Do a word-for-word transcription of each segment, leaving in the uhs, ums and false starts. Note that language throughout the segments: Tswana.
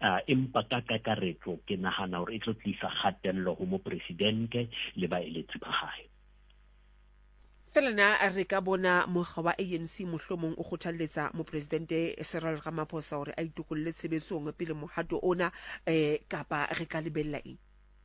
uh, empa ka kakaretso ke nahana hore e tlo tlisa kgatello ho mo presidente le baeletsi ba hae. Felana re ka bona mokga wa A N C mohlomong o kgothalletsa mo presidente Cyril Ramaphosa hore a itokolle tshebetsong pele mohato ona eh kapa re ka lebella eng?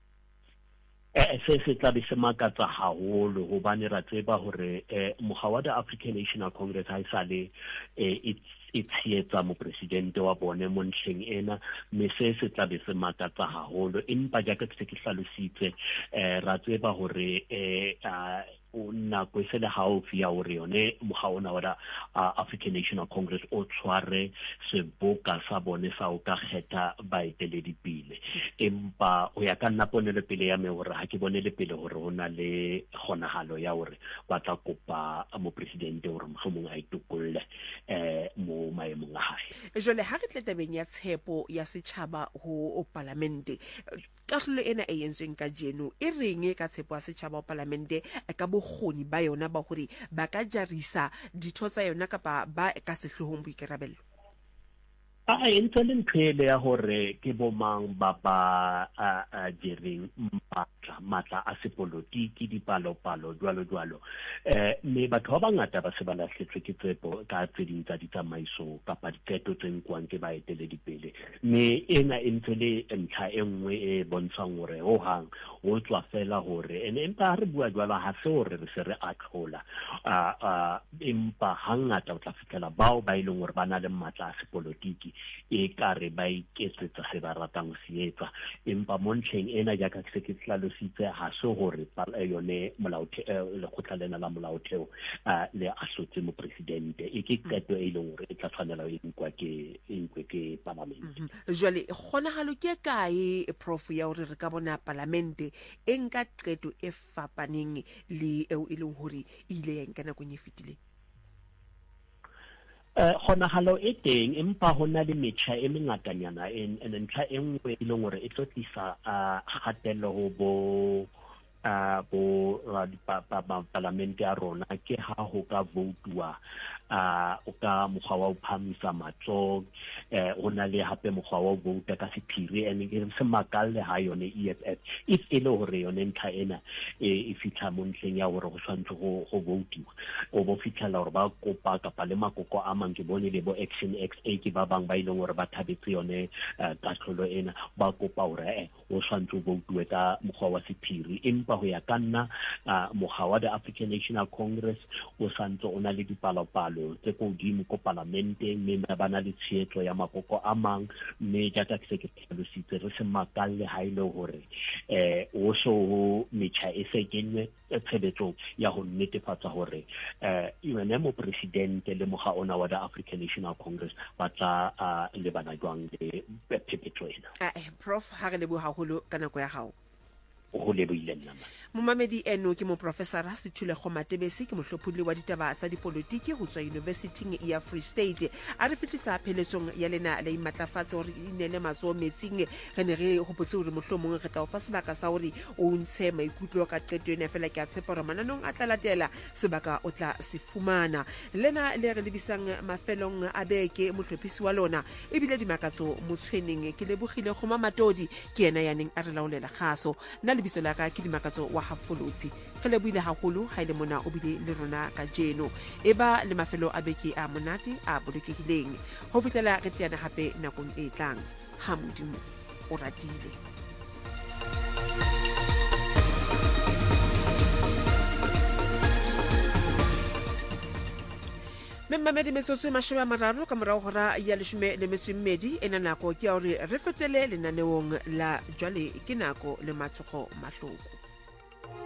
Eh se se tla be se makatsa haholo hobane ra tseba hore eh mokga wa the African National Congress ha isale eh it's tsietsa mo presidente wa bone mo ntlheng ena, mme se se tla be se makatsa haholo empa jaaka ke se ke hlalositse eh ra tseba hore eh nako e se le haufi ya hore yone mokga ona wa African National Congress o tshware seboka sa bone sa o ka kgetha baeteledipele. Empa o ya ka nna ponele pele ya me hore ha ke bonele pele hore hona le kgonahalo ya hore ba tla kopa mo presidente hore mohlomong a itokolle eh mo maemong a hae. Jole ha re tletabeng ya tshepo ya setjhaba ho parlamente, kahlolo ena e entsweng ka jeno e reng ka tshepo ya setjhaba ho parlamente ka bokgoni ba yona ba hore ba ka jarisa ditho tsa yona kapa ba ka sehlohong boikarabello? a entse le nthwele ya hore ke bomang ba ba a jereng matla matla a sepolotiki dipalopalo jwalo jwalo eh me batho ba bangata ba se ba lahletswe ke tsepo ka tse ding tsa ditsamaiso kapa diketo tse nkwang ke baeteledipele, me ena entse le ntlha e nngwe e bontshang hore ho hang ho tswa fela hore ene empa re bua jwala ha se hore re se re atlola a empa hangata o tla fitela bao ba ileng hore bana le matla a sepolotiki e kare ba iketsetsa se ba ratang se etsa, empa mo ntlheng ena jaaka ke se ke hlalositse ha se hore yone molaotheo le khotla lena la molaotheo le ahlotse mo presidente e ke qeto e leng hore e tla tshwanela ho inkwa ke inkwe ke parlamente. Jwale kgonahalo ke kae prof ya hore re ka bona parlamente e nka qeto e fapaneng le eo e leng hore ile ya nka nakong e fetileng? Eh kgonahalo e teng empa hona le metjha e mengatanyana en ntlha e nngwe e leng hore e tlo tlisa kgatello ho bo a bo parlamente a rona ke ha ho ka votuwa a o ka mokgwa wa o phamisa matlo eh ona le hape mokgwa wa o vouta ka sephiri ene ke se makalle ha yone E F F if e le hore yone ntlha ena e fitla mo ntlheng ya hore go tshwantse go go votiwa o bo fitla hore ba kopa kapa le makoko a mang ke bone le bo Action X A ke ba bang ba ileng hore ba thabetse yone katlholo ena ba kopa hore eh o tshwantse o votuwe ka mokgwa wa sephiri, empa ho ya ka nna mokgwa wa the African National Congress o santse ona le dipalopalo tse ko godimo ko parlamente mme ba na le tshehetso ya makoko a mang, mme jaaka ke se ke hlalositse re se makalle ha ile hore eh o so metjha e se kenwe tshebetso ya ho netefatsa hore eh yone mo presidente le mogha ona wa the African National Congress ba tla le bana jwang le phephetso ena. Eh prof ha re le bo haholo ka nako ya hao. Ho lebohile nna. Momamedi eno ke mo professor Rasithule Kgomatebesi ke mohlophodi wa ditaba tsa dipolitiki ho tswa University ya Free State. A re fitlisa pheletsong ya lena le imatlafatse hore inele matso metsing re ne re hopotse hore mohlomong re tla o fa sebaka sa hore o ntshe maikutlo ka qeto ena fela ke a tshepa hore mananong a tla latela sebaka o tla se fumana. Lena le re lebisang mafelong a beke mohlophisi wa lona ebile dimakatso motshweneng ke lebogile Kgoma Matodi ke ena ya neng a re laolela kgaso na lebitso la ka ke dimakatso wa Hafolotsi. Re lebohile haholo ha ile mona o bile le rona ka jeno e ba le mafelo a beke a monate a bolokehileng ho fitlela re tiana hape nakong e tlang. Ha Modimo o ratile. Memamedi metsotso mashome a mararo ka morao hora ya leshome le metso e mmedi ena nako ke ya hore re fetele lenaneong la jwale ke nako le matshoko mahloko.